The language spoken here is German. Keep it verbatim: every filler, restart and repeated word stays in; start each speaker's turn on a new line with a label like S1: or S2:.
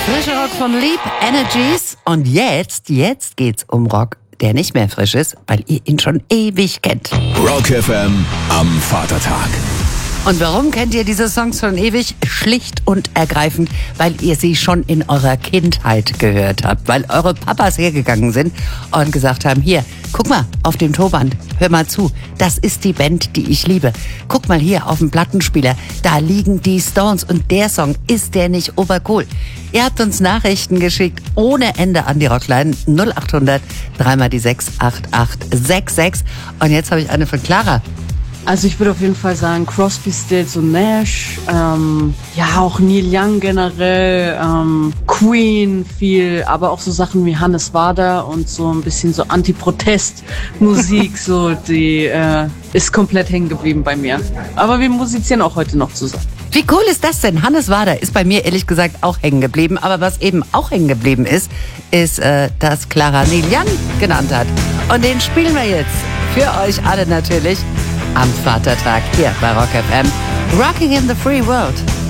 S1: Frischer Rock von Leap Energies. Und jetzt, jetzt geht's um Rock, der nicht mehr frisch ist, weil ihr ihn schon ewig kennt.
S2: Rock F M am Vatertag.
S1: Und warum kennt ihr diese Songs schon ewig? Schlicht und ergreifend, weil ihr sie schon in eurer Kindheit gehört habt. Weil eure Papas hergegangen sind und gesagt haben, hier, guck mal auf dem Tonband, hör mal zu, das ist die Band, die ich liebe. Guck mal hier auf dem Plattenspieler, da liegen die Stones und der Song, ist der nicht obercool? Ihr habt uns Nachrichten geschickt ohne Ende an die Rockline null acht hundert, dreimal die sechs, acht acht sechs sechs. Und jetzt habe ich eine von Clara.
S3: Also ich würde auf jeden Fall sagen Crosby, Stills und Nash, ähm, ja auch Neil Young generell, ähm, Queen viel, aber auch so Sachen wie Hannes Wader und so ein bisschen so Anti-Protest-Musik, so die äh, ist komplett hängen geblieben bei mir. Aber wir musizieren auch heute noch zusammen.
S1: Wie cool ist das denn? Hannes Wader ist bei mir ehrlich gesagt auch hängen geblieben. Aber was eben auch hängen geblieben ist, ist, äh, dass Clara Neil Young genannt hat. Und den spielen wir jetzt für euch alle natürlich am Vatertag hier bei Rock F M. Rocking in the Free World.